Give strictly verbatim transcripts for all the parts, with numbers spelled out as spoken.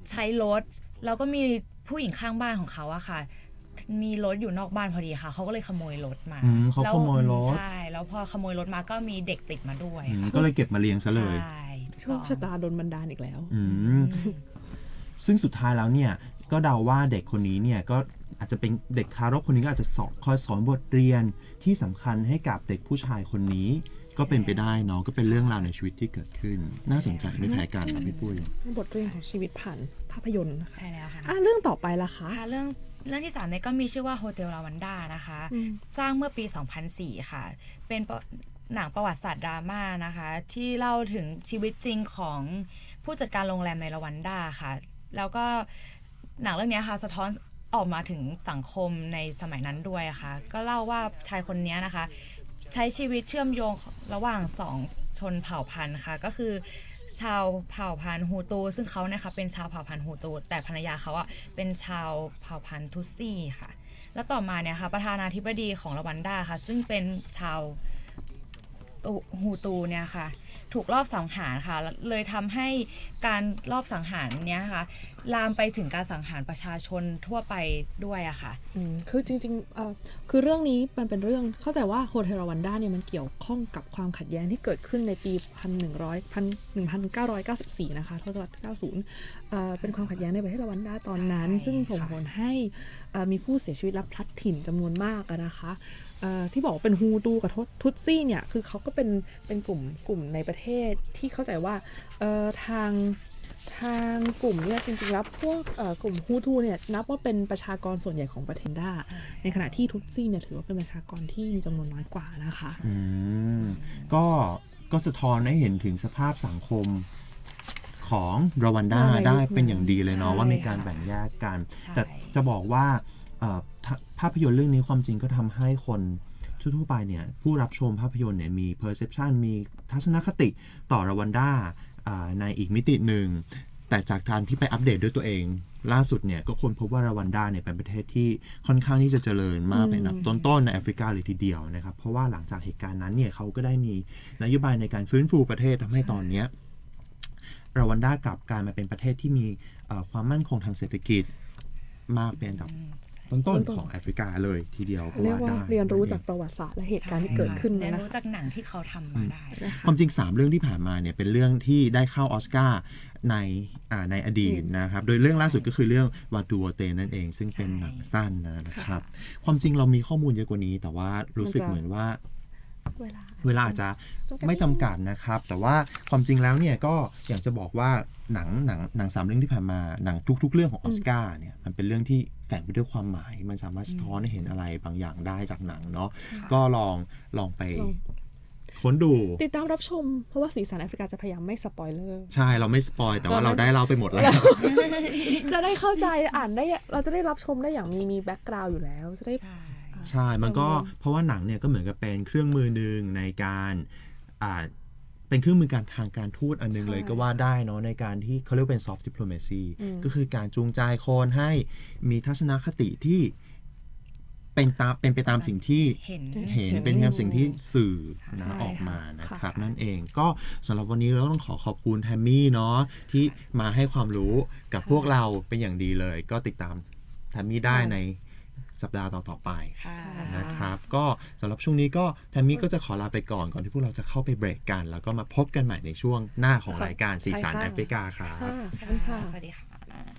ใช้รถแล้วก็มีผู้หญิงข้างบ้านของเขาอะค่ะมีรถอยู่นอกบ้านพอดีค่ะเขาก็เลยขโมยรถมาเขาขโมยรถใช่แล้วพอขโมยรถมาก็มีเด็กติดมาด้วยก็เลยเก็บมาเลี้ยงซะเลยโชคชะตาโดนบันดาลอีกแล้วซึ่งสุดท้ายแล้วเนี่ยก็เดาว่าเด็กคนนี้เนี่ยก็อาจจะเป็นเด็กทารกคนนี้ก็อาจจะสอนคอยสอนบทเรียนที่สำคัญให้กับเด็กผู้ชายคนนี้ก็เป็นไปได้เนาะก็เป็นเรื่องราวในชีวิตที่เกิดขึ้นน่าสนใจไม่แพ้กันนะพี่ปุ้ยบทเรียนของชีวิตผ่านภาพยนตร์ใช่แล้วค่ะอ่ะเรื่องต่อไปล่ะคะเรื่องเรื่องที่สามเนี่ยก็มีชื่อว่าโฮเทลลาวันดานะคะสร้างเมื่อปีสองพันสี่ค่ะเป็นหนังประวัติศาสตร์ดราม่านะคะที่เล่าถึงชีวิตจริงของผู้จัดการโรงแรมในลาวันดาค่ะแล้วก็หนังเรื่องนี้ค่ะสะท้อนออกมาถึงสังคมในสมัยนั้นด้วยค่ะก็เล่าว่าชายคนนี้นะคะใช้ชีวิตเชื่อมโยงระหว่างสองชนเผ่าพันธุ์ค่ะก็คือชาวเผ่าพันธุ์ฮูตูซึ่งเขาเนี่ยค่ะเป็นชาวเผ่าพันธุ์ฮูตูแต่ภรรยาเขาอ่ะเป็นชาวเผ่าพันธุ์ทุตซี่ค่ะแล้วต่อมาเนี่ยค่ะประธานาธิบดีของรวันดาค่ะซึ่งเป็นชาวฮูตูเนี่ยค่ะถูกลอบสังหารค่ะเลยทำให้การลอบสังหารเนี้ยค่ะลามไปถึงการสังหารประชาชนทั่วไปด้วยอะค่ะอืมคือจริงๆเอ่อคือเรื่องนี้มันเป็นเรื่องเข้าใจว่าโฮเทลรวันดาเนี่ยมันเกี่ยวข้องกับความขัดแย้งที่เกิดขึ้นในปีหนึ่งพันเก้าร้อยเก้าสิบสี่นะคะทศวรรษเก้าสิบเอ่อเป็นความขัดแย้งในประเทศรวันดาตอนนั้นซึ่งส่งผลให้มีผู้เสียชีวิตและพลัดถิ่นจำนวนมากนะคะที่บอกว่าเป็นฮูตูกับทุตซี่เนี่ยคือเขาก็เป็นเป็นกลุ่มกลุ่มในประเทศที่เข้าใจว่าทางทางกลุ่มเนี่ยจริงๆแล้วพวกกลุ่มฮูตูเนี่ยนับว่าเป็นประชากรส่วนใหญ่ของประเทศดาในขณะที่ทุตซี่เนี่ยถือว่าเป็นประชากรที่มีจำนวนน้อยกว่านะคะอืมก็ก็สะท้อนให้เห็นถึงสภาพสังคมของรวันดาได้เป็นอย่างดีเลยเนาะว่ามีการแบ่งแยกกันแต่จะบอกว่าภาพยนตร์เรื่องนี้ความจริงก็ทำให้คนทั่วไปเนี่ยผู้รับชมภาพยนตร์เนี่ยมี perception มีทัศนคติต่อรวันดาในอีกมิติหนึ่งแต่จากการที่ไปอัปเดตด้วยตัวเองล่าสุดเนี่ยก็ค้นพบว่ารวันดาเนี่ยเป็นประเทศที่ค่อนข้างที่จะเจริญมากเป็นอันดับต้นๆในแอฟริกาเลยทีเดียวนะครับเพราะว่าหลังจากเหตุการณ์นั้นเนี่ยเขาก็ได้มีนโยบายในการฟื้นฟูประเทศทำให้ตอนนี้รวันดากลับกลายมาเป็นประเทศที่มีความมั่นคงทางเศรษฐกิจมากเป็นอันดับต้นๆของแอฟริกาเลยทีเดียวเรียกว่าเรียนรู้จากประวัติศาสตร์และเหตุการณ์ที่เกิดขึ้นเรียนรู้จากหนังที่เขาทำมาได้ความจริงสามเรื่องที่ผ่านมาเนี่ยเป็นเรื่องที่ได้เข้าออสการ์ในในอดีตนะครับโดยเรื่องล่าสุดก็คือเรื่องวาตูโอเตนั่นเองซึ่งเป็นหนังสั้นนะครับความจริงเรามีข้อมูลเยอะกว่านี้แต่ว่ารู้สึกเหมือนว่าเวลาเวลาอาจจะไม่จำกัดนะครับแต่ว่าความจริงแล้วเนี่ยก็อยากจะบอกว่าหนังหนังหนังสามเรื่องที่ผ่านมาหนังทุกๆเรื่องของออสการ์เนี่ยมันเป็นเรื่องที่แฝงไปด้วยความหมายมันสามารถสะท้อนให้เห็นอะไรบางอย่างได้จากหนังเนาะก็ลองลองไปค้นดูติดตามรับชมเพราะว่าสีสันแอฟริกาจะพยายามไม่สปอยเลอร์ใช่เราไม่สปอยแต่ว่าเราได้เล่าไปหมดแล้วจะได้เข้าใจอ่านได้เราจะได้รับชมได้อย่างมีมีแบ็คกราวด์อยู่แล้วจะได้ใช่มันก็เพราะว่าหนังเนี่ยก็เหมือนกับเป็นเครื่องมือหนึ่งในการอ่าเป็นเครื่องมือการทางการทูตอันนึงเลยก็ว่าได้เนาะในการที่เขาเรียกเป็น soft diplomacy ก็คือการจูงใจคนให้มีทัศนคติที่เป็นตามเป็นไปตามสิ่งที่เห็นเห็นเป็นตามสิ่งที่สื่อนะออกมานะครับนั่นเองก็สำหรับวันนี้เราต้องขอขอบคุณแทมมี่เนาะที่มาให้ความรู้กับพวกเราเป็นอย่างดีเลยก็ติดตามแทมมี่ได้ในสัปดาห์ต่อๆไปนะครับก็สำหรับช่วงนี้ก็แทมมี่ก็จะขอลาไปก่อนก่อนที่พวกเราจะเข้าไปเบรกกันแล้วก็มาพบกันใหม่ในช่วงหน้าของรายการสีสันแอฟริกาครับสวัสดีค่ะ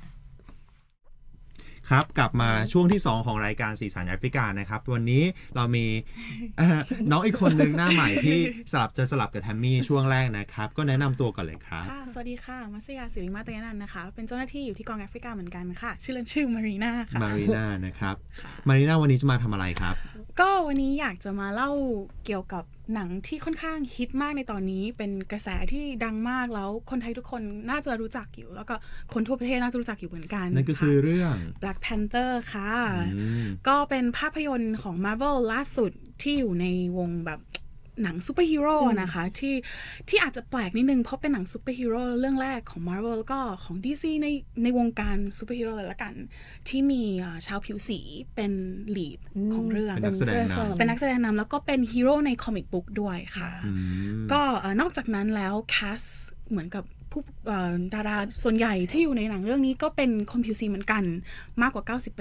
ครับกลับมาช่วงที่สองของรายการสีสันแอฟริกานะครับวันนี้เรามี น้องอีกคนนึงหน้าใหม่ที่สลับจะสลับกับแทมมี่ช่วงแรกนะครับก็แนะนำตัวก่อนเลยครับค่ะสวัสดีค่ะมัสยาศิริมาตยนันท์นะคะเป็นเจ้าหน้าที่อยู่ที่กองแอฟริกาเหมือนกันค่ะชื่อเล่นชื่อมารีนาค่ะมารีนานะครับมารีนาวันนี้จะมาทำอะไรครับก็วันนี้อยากจะมาเล่าเกี่ยวกับหนังที่ค่อนข้างฮิตมากในตอนนี้เป็นกระแสที่ดังมากแล้วคนไทยทุกคนน่าจะรู้จักอยู่แล้วก็คนทั่วประเทศน่าจะรู้จักอยู่เหมือนกันนั่นก็คือเรื่อง Black Panther ค่ะก็เป็นภาพยนตร์ของ Marvel ล่าสุดที่อยู่ในวงแบบหนังซูเปอร์ฮีโร่นะคะที่ที่อาจจะแปลกนิดนึงเพราะเป็นหนังซูเปอร์ฮีโร่เรื่องแรกของ Marvel แล้วก็ของ ดี ซี ในในวงการซูเปอร์ฮีโร่เลยละกันที่มีชาวผิวสีเป็นลีดของเรื่องเป็นนักแสดงนำเป็นนักแสดงนำแล้วก็เป็นฮีโร่ในคอมิกบุ๊กด้วยค่ะก็นอกจากนั้นแล้วแคสเหมือนกับผู้ดาราส่วนใหญ่ที่อยู่ในหนังเรื่องนี้ก็เป็นคนผิวสีเหมือนกันมากกว่า เก้าสิบ